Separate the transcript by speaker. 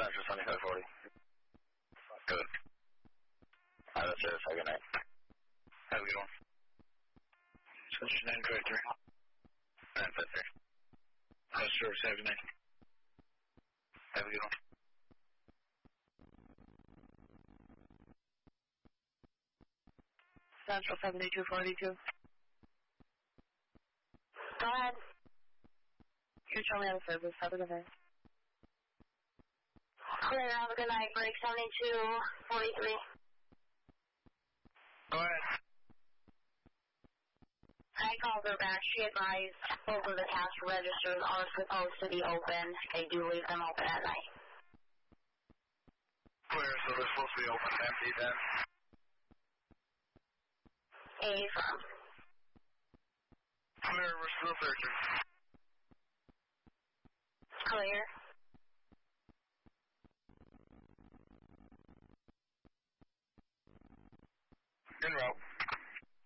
Speaker 1: Central 2540. Good. That's it. Have a good night. Have a good one.
Speaker 2: Central 953.
Speaker 1: 953.
Speaker 2: Service, have a good night.
Speaker 1: Have a good one.
Speaker 3: Central 7242.
Speaker 4: Go ahead.
Speaker 3: You're showing out of service. Have a good night.
Speaker 4: Clear, have a good night. Break 7243.
Speaker 1: Go ahead.
Speaker 4: I called her back. She advised both of the cash registers are supposed to be open. They do leave them open at night.
Speaker 1: Clear, so they're supposed to be open and empty then?
Speaker 4: Affirm.
Speaker 1: Clear, we're still searching.
Speaker 4: Clear.
Speaker 1: En route.